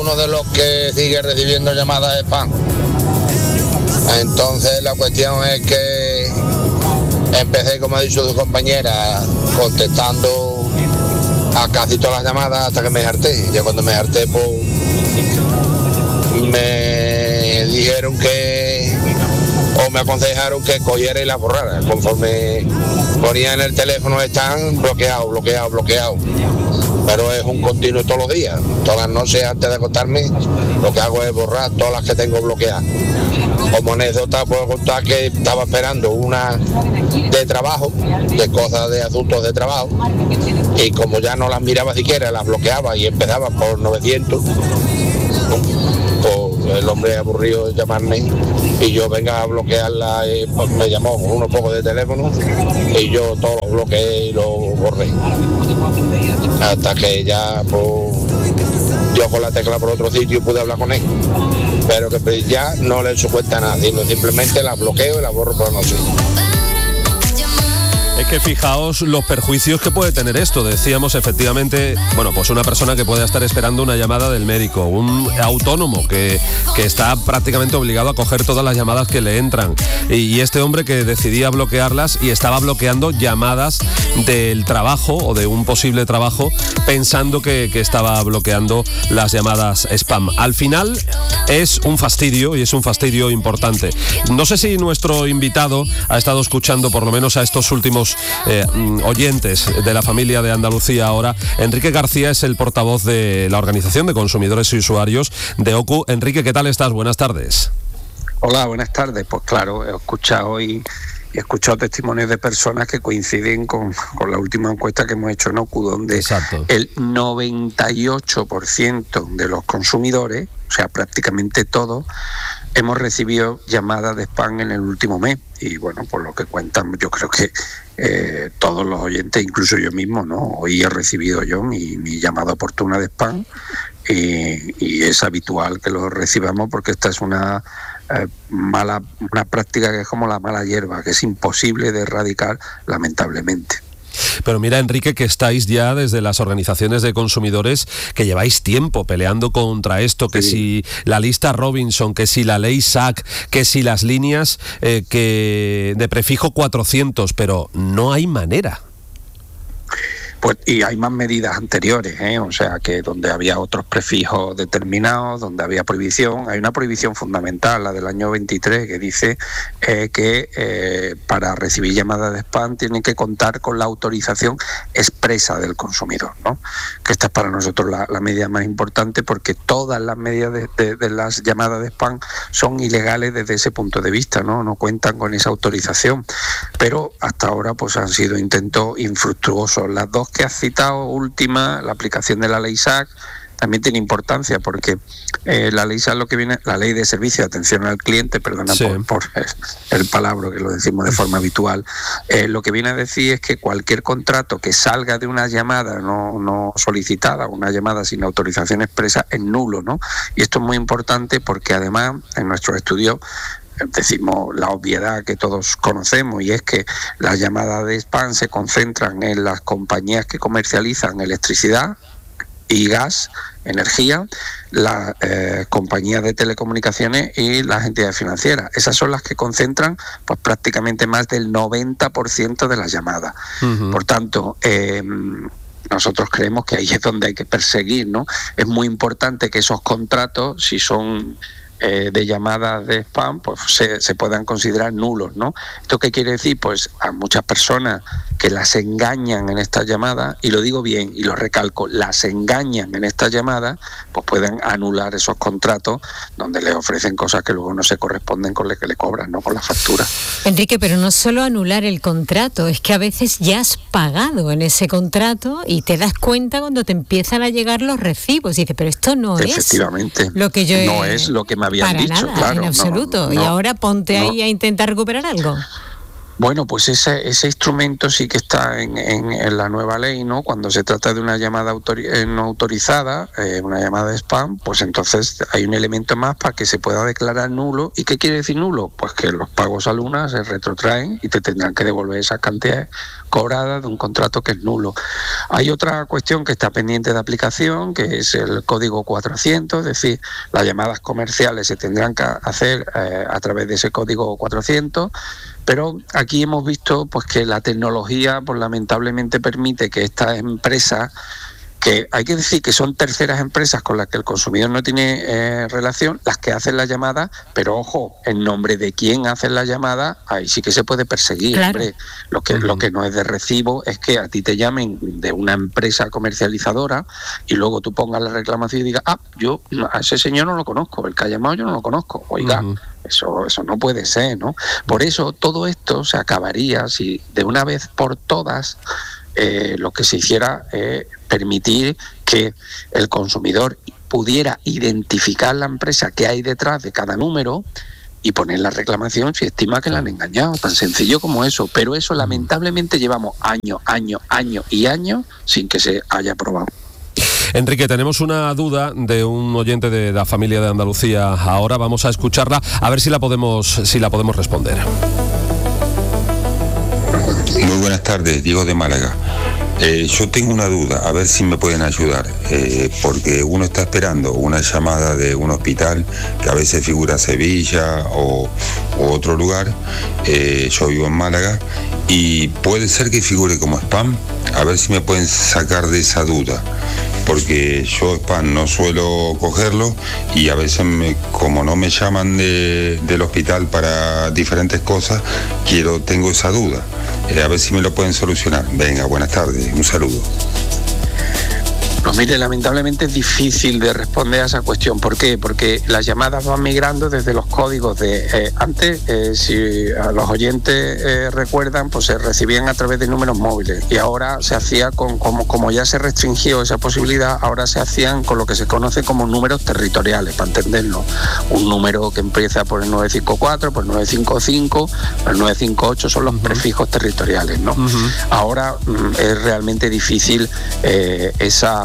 uno de los que sigue recibiendo llamadas de spam. Entonces la cuestión es que empecé, como ha dicho su compañera, contestando a casi todas las llamadas hasta que me harté. Ya cuando me harté, pues me dijeron me aconsejaron que cogiera y la borrara. Conforme ponía en el teléfono están bloqueado. Pero es un continuo todos los días. Todas las noches antes de acostarme, lo que hago es borrar todas las que tengo bloqueadas. Como anécdota puedo contar que estaba esperando una de trabajo, de cosas de asuntos de trabajo, y como ya no las miraba siquiera, las bloqueaba y empezaba por 900, pues el hombre aburrido de llamarme y yo venga a bloquearla, pues me llamó con unos pocos de teléfono y yo todos los bloqueé y los borré. Hasta que ya pues yo con la tecla por otro sitio pude hablar con él, pero que ya no le supuesta nada, sino simplemente la bloqueo y la borro por la noche. Es que fijaos los perjuicios que puede tener esto. Decíamos efectivamente, bueno, pues una persona que pueda estar esperando una llamada del médico, un autónomo que está prácticamente obligado a coger todas las llamadas que le entran, y este hombre que decidía bloquearlas y estaba bloqueando llamadas del trabajo o de un posible trabajo pensando que estaba bloqueando las llamadas spam. Al final es un fastidio, y es un fastidio importante. No sé si nuestro invitado ha estado escuchando por lo menos a estos últimos oyentes de la familia de Andalucía ahora. Enrique García es el portavoz de la Organización de Consumidores y Usuarios de OCU. Enrique, ¿qué tal estás? Buenas tardes. Hola, buenas tardes. Pues claro, he escuchado testimonios de personas que coinciden con la última encuesta que hemos hecho en OCU, donde Exacto. El 98% de los consumidores, o sea, prácticamente todos, hemos recibido llamadas de spam en el último mes. Y bueno, por lo que cuentan, yo creo que todos los oyentes, incluso yo mismo, ¿no? Hoy he recibido yo mi llamada oportuna de spam, y es habitual que lo recibamos porque esta es una práctica que es como la mala hierba, que es imposible de erradicar, lamentablemente. Pero mira, Enrique, que estáis ya desde las organizaciones de consumidores, que lleváis tiempo peleando contra esto, que si la lista Robinson, que si la ley SAC, que si las líneas que de prefijo 400, pero no hay manera. Pues, y hay más medidas anteriores, o sea, que donde había otros prefijos determinados, donde había prohibición, hay una prohibición fundamental, la del año 23, que dice que para recibir llamadas de spam tienen que contar con la autorización expresa del consumidor, ¿no? Que esta es para nosotros la medida más importante, porque todas las medidas de las llamadas de spam son ilegales desde ese punto de vista, no cuentan con esa autorización, pero hasta ahora pues han sido intentos infructuosos. Las dos que has citado última, la aplicación de la ley SAC, también tiene importancia, porque la ley SAC, lo que viene, la ley de servicio de atención al cliente, perdona por el palabra que lo decimos de forma habitual, lo que viene a decir es que cualquier contrato que salga de una llamada no solicitada, una llamada sin autorización expresa, es nulo, ¿no? Y esto es muy importante porque además en nuestros estudios decimos la obviedad que todos conocemos, y es que las llamadas de spam se concentran en las compañías que comercializan electricidad y gas, energía, las compañías de telecomunicaciones y las entidades financieras. Esas son las que concentran pues prácticamente más del 90% de las llamadas. Uh-huh. Por tanto, nosotros creemos que ahí es donde hay que perseguir, ¿no? Es muy importante que esos contratos, si son de llamadas de spam, pues se puedan considerar nulos, ¿no? ¿Esto qué quiere decir? Pues a muchas personas que las engañan en estas llamadas, y lo digo bien y lo recalco, las engañan en estas llamadas, pues pueden anular esos contratos donde les ofrecen cosas que luego no se corresponden con lo que le cobran, ¿no? Con la factura. Enrique, pero no solo anular el contrato, es que a veces ya has pagado en ese contrato y te das cuenta cuando te empiezan a llegar los recibos y dices, pero esto no es lo que yo no es lo que me habían para dicho, nada, claro, en absoluto. Y ahora ponte ahí a intentar recuperar algo. Bueno, pues ese instrumento sí que está en la nueva ley, ¿no? Cuando se trata de una llamada no autorizada, una llamada de spam, pues entonces hay un elemento más para que se pueda declarar nulo. ¿Y qué quiere decir nulo? Pues que los pagos a Luna se retrotraen y te tendrán que devolver esas cantidades cobradas de un contrato que es nulo. Hay otra cuestión que está pendiente de aplicación, que es el código 400, es decir, las llamadas comerciales se tendrán que hacer a través de ese código 400, pero aquí hemos visto pues que la tecnología pues lamentablemente permite que estas empresas, que hay que decir que son terceras empresas con las que el consumidor no tiene relación, las que hacen la llamada, pero ojo, en nombre de quién hacen la llamada, ahí sí que se puede perseguir. Claro. Hombre, lo que no es de recibo es que a ti te llamen de una empresa comercializadora y luego tú pongas la reclamación y digas, yo a ese señor no lo conozco, el que ha llamado yo no lo conozco, oiga. Eso no puede ser, ¿no? Por eso todo esto se acabaría si de una vez por todas lo que se hiciera permitir que el consumidor pudiera identificar la empresa que hay detrás de cada número y poner la reclamación si estima que la han engañado, tan sencillo como eso. Pero eso lamentablemente llevamos años sin que se haya aprobado. Enrique, tenemos una duda de un oyente de la familia de Andalucía. Ahora vamos a escucharla, a ver si la podemos responder. Muy buenas tardes, Diego de Málaga. Yo tengo una duda, a ver si me pueden ayudar, porque uno está esperando una llamada de un hospital que a veces figura Sevilla o otro lugar. Yo vivo en Málaga y puede ser que figure como spam. A ver si me pueden sacar de esa duda, porque yo spam no suelo cogerlo y a veces como no me llaman del hospital para diferentes cosas, tengo esa duda. A ver si me lo pueden solucionar. Venga, buenas tardes, un saludo. Pues mire, lamentablemente es difícil de responder a esa cuestión. ¿Por qué? Porque las llamadas van migrando desde los códigos de... antes, si a los oyentes recuerdan, pues se recibían a través de números móviles y ahora se hacía como ya se restringió esa posibilidad, ahora se hacían con lo que se conoce como números territoriales, para entenderlo. Un número que empieza por el 954, por el 955, por el 958 son los prefijos territoriales, ¿no? Ahora es realmente difícil esa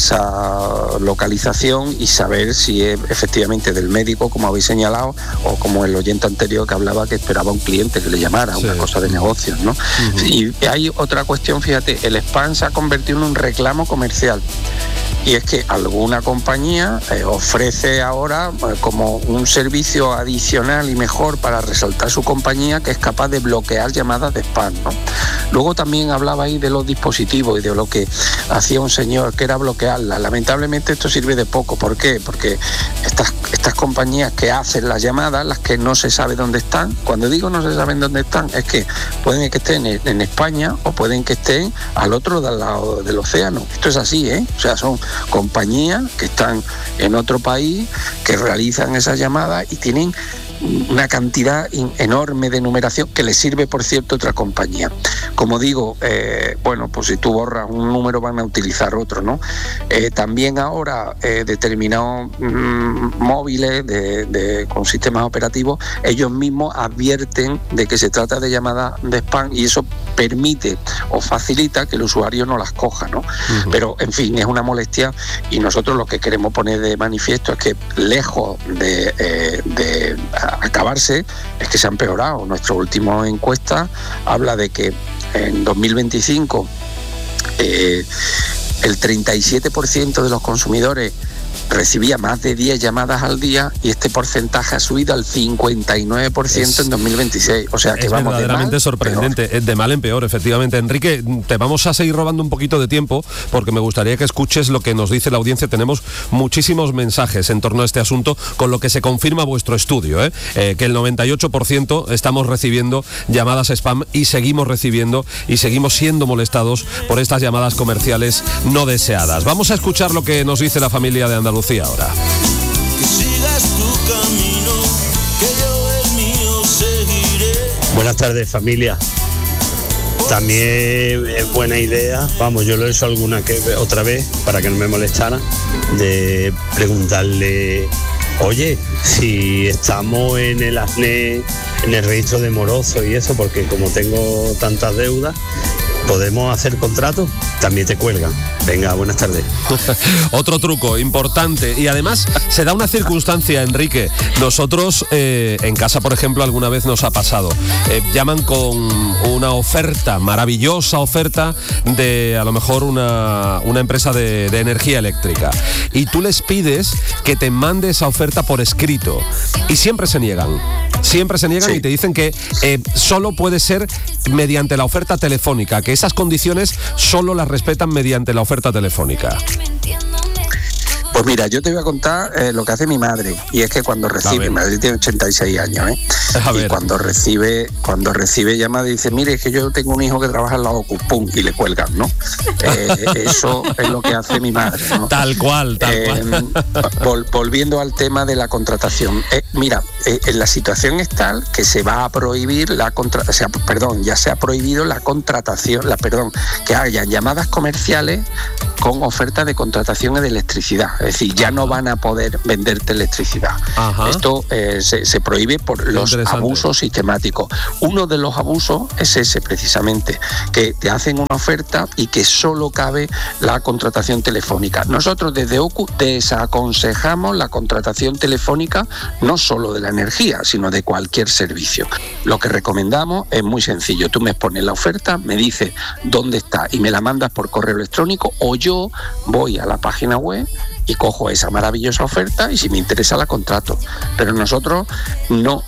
localización y saber si es efectivamente del médico, como habéis señalado, o como el oyente anterior que hablaba que esperaba un cliente que le llamara, una cosa de negocios, ¿no? Y hay otra cuestión, fíjate, el spam se ha convertido en un reclamo comercial. Y es que alguna compañía ofrece ahora como un servicio adicional y mejor para resaltar su compañía, que es capaz de bloquear llamadas de spam, ¿no? Luego también hablaba ahí de los dispositivos y de lo que hacía un señor, que era bloquearlas. Lamentablemente esto sirve de poco. ¿Por qué? Porque estas compañías que hacen las llamadas, las que no se sabe dónde están, cuando digo no se saben dónde están, es que pueden que estén en España o pueden que estén al otro lado del océano. Esto es así, ¿eh? O sea, son compañías que están en otro país, que realizan esas llamadas y tienen una cantidad enorme de numeración que le sirve, por cierto, a otra compañía. Como digo, pues si tú borras un número van a utilizar otro, ¿no? También ahora determinados móviles con sistemas operativos, ellos mismos advierten de que se trata de llamadas de spam y eso permite o facilita que el usuario no las coja, ¿no? Pero, en fin, es una molestia y nosotros lo que queremos poner de manifiesto es que lejos de acabarse, es que se ha empeorado. Nuestra última encuesta habla de que en 2025 el 37% de los consumidores recibía más de 10 llamadas al día y este porcentaje ha subido al 59% en 2026. O sea que vamos verdaderamente de mal, sorprendente, peor. De mal en peor, efectivamente. Enrique, te vamos a seguir robando un poquito de tiempo porque me gustaría que escuches lo que nos dice la audiencia. Tenemos muchísimos mensajes en torno a este asunto, con lo que se confirma vuestro estudio, que el 98% estamos recibiendo llamadas spam y seguimos recibiendo y seguimos siendo molestados por estas llamadas comerciales no deseadas. Vamos a escuchar lo que nos dice la familia de Andalucía ahora. Que sigas tu camino, que yo el mío seguiré. Buenas tardes, familia. También es buena idea, vamos, yo lo he hecho otra vez para que no me molestara, de preguntarle Oye, si estamos en el ASNE, en el registro de morosos y eso, porque como tengo tantas deudas, ¿podemos hacer contrato? También te cuelgan. Venga, buenas tardes. Otro truco importante, y además se da una circunstancia, Enrique. Nosotros en casa, por ejemplo, alguna vez nos ha pasado. Llaman con una oferta, maravillosa oferta de a lo mejor una empresa de energía eléctrica, y tú les pides que te mande esa oferta por escrito, y siempre se niegan. Sí. Y te dicen que solo puede ser mediante la oferta telefónica, que esas condiciones solo las respetan mediante la oferta telefónica. Pues mira, yo te voy a contar lo que hace mi madre, y es que cuando recibe, mi madre tiene 86 años, y cuando recibe llamada dice, mire, es que yo tengo un hijo que trabaja en la OCU, pum, y le cuelgan, ¿no? Eso es lo que hace mi madre, ¿no? Tal cual. Volviendo al tema de la contratación, mira, la situación es tal que se va a prohibir ya se ha prohibido la contratación, que haya llamadas comerciales con oferta de contratación de electricidad. Es decir, ya no van a poder venderte electricidad. Ajá. Esto se prohíbe por los abusos sistemáticos. Uno de los abusos es ese, precisamente, que te hacen una oferta y que solo cabe la contratación telefónica. Nosotros desde OCU desaconsejamos la contratación telefónica, no solo de la energía, sino de cualquier servicio. Lo que recomendamos es muy sencillo. Tú me pones la oferta, me dices dónde está y me la mandas por correo electrónico, o yo voy a la página web y cojo esa maravillosa oferta, y si me interesa la contrato. Pero nosotros lo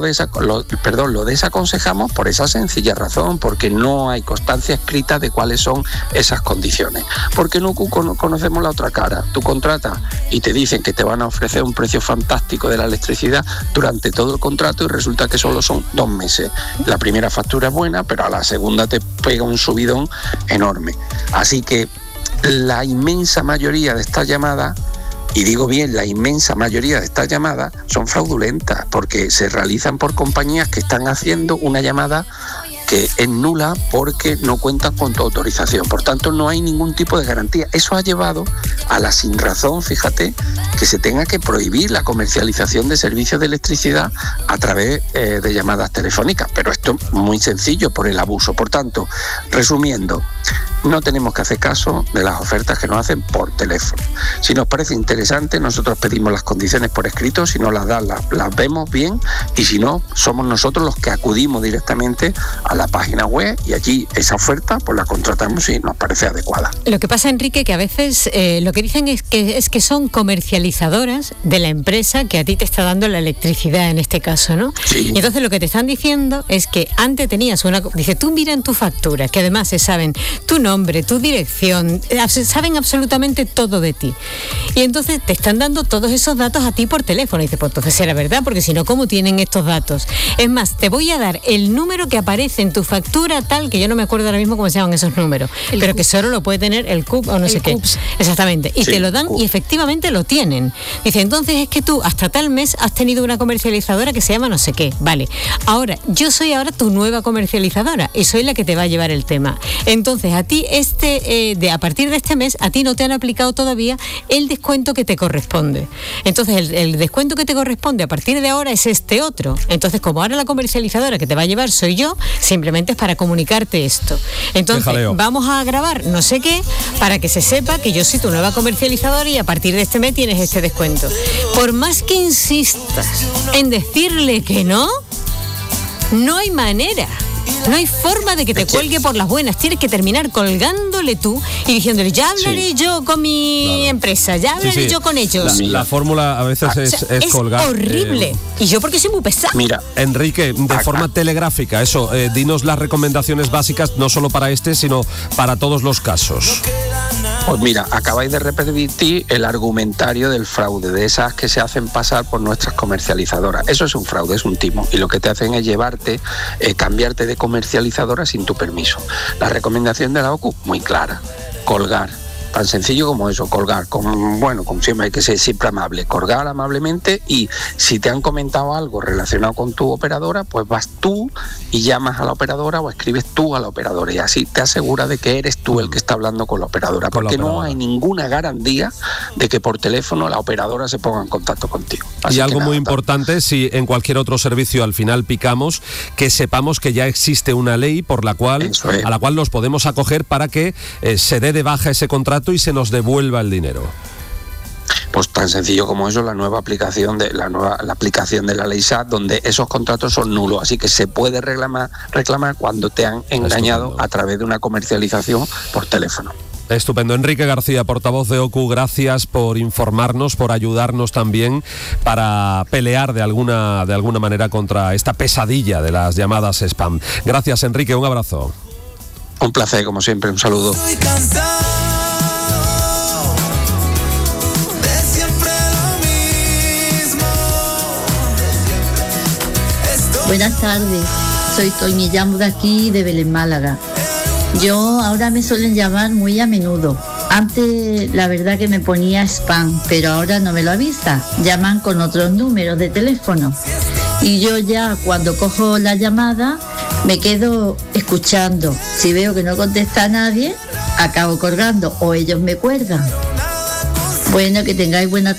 desaconsejamos por esa sencilla razón, porque no hay constancia escrita de cuáles son esas condiciones. Porque no conocemos la otra cara. Tú contratas y te dicen que te van a ofrecer un precio fantástico de la electricidad durante todo el contrato, y resulta que solo son 2 meses. La primera factura es buena, pero a la segunda te pega un subidón enorme. Así que la inmensa mayoría de estas llamadas, y digo bien, la inmensa mayoría de estas llamadas son fraudulentas, porque se realizan por compañías que están haciendo una llamada que es nula porque no cuentan con tu autorización. Por tanto, no hay ningún tipo de garantía. Eso ha llevado a la sinrazón, fíjate, que se tenga que prohibir la comercialización de servicios de electricidad a través de llamadas telefónicas. Pero esto es muy sencillo por el abuso. Por tanto, resumiendo, no tenemos que hacer caso de las ofertas que nos hacen por teléfono. Si nos parece interesante, nosotros pedimos las condiciones por escrito. Si no las dan, las vemos bien, y si no, somos nosotros los que acudimos directamente a la página web, y allí esa oferta pues la contratamos si nos parece adecuada. Lo que pasa, Enrique, que a veces lo que dicen es que son comercializadoras de la empresa que a ti te está dando la electricidad en este caso, ¿no? Sí. Y entonces lo que te están diciendo es que antes tenías dice, tú mira en tu factura, que además se saben tu nombre, tu dirección, saben absolutamente todo de ti. Y entonces te están dando todos esos datos a ti por teléfono. Y dices, pues entonces será verdad, porque si no, ¿cómo tienen estos datos? Es más, te voy a dar el número que aparece en tu factura tal, que yo no me acuerdo ahora mismo cómo se llaman esos números, pero que solo lo puede tener el CUP o no sé qué. Exactamente. Y te lo dan y efectivamente lo tienen. Dice, entonces es que tú hasta tal mes has tenido una comercializadora que se llama no sé qué. Vale. Ahora, yo soy ahora tu nueva comercializadora y soy la que te va a llevar el tema. Entonces, a ti a partir de este mes, a ti no te han aplicado todavía el descuento que te corresponde. Entonces, el descuento que te corresponde a partir de ahora es este otro. Entonces, como ahora la comercializadora que te va a llevar soy yo, simplemente es para comunicarte esto. Entonces, vamos a grabar no sé qué para que se sepa que yo soy tu nueva comercializadora y a partir de este mes tienes este descuento. Por más que insistas en decirle que no hay manera. No hay forma de que te cuelgue por las buenas. Tienes que terminar colgándole tú y diciéndole, ya hablaré yo con mi empresa, ya hablaré yo con ellos. La fórmula a veces es colgar. Es horrible. Y yo porque soy muy pesada. Mira, Enrique, de forma telegráfica, dinos las recomendaciones básicas, no solo para sino para todos los casos. Pues mira, acabáis de repetir el argumentario del fraude, de esas que se hacen pasar por nuestras comercializadoras. Eso es un fraude, es un timo, y lo que te hacen es cambiarte de comercializadora sin tu permiso. La recomendación de la OCU, muy clara: colgar. tan sencillo como eso, colgar, como siempre hay que ser siempre amable, colgar amablemente, y si te han comentado algo relacionado con tu operadora, pues vas tú y llamas a la operadora o escribes tú a la operadora, y así te aseguras de que eres tú el que está hablando con la operadora, porque no hay ninguna garantía de que por teléfono la operadora se ponga en contacto contigo. Así y algo muy importante, si en cualquier otro servicio al final picamos, que sepamos que ya existe una ley por la cual a la cual nos podemos acoger para que se dé de baja ese contrato y se nos devuelva el dinero. Pues tan sencillo como eso, la nueva aplicación de la aplicación de la ley SAT, donde esos contratos son nulos, así que se puede reclamar cuando te han engañado a través de una comercialización por teléfono. Estupendo. Enrique García, portavoz de OCU, gracias por informarnos, por ayudarnos también para pelear de alguna manera contra esta pesadilla de las llamadas spam. Gracias, Enrique, un abrazo. Un placer, como siempre, un saludo. Buenas tardes, soy Toñi, llamo de aquí, de Belén, Málaga. Yo ahora me suelen llamar muy a menudo. Antes la verdad que me ponía spam, pero ahora no me lo avisa. Llaman con otros números de teléfono. Y yo ya cuando cojo la llamada me quedo escuchando. Si veo que no contesta nadie, acabo colgando o ellos me cuelgan. Bueno, que tengáis buena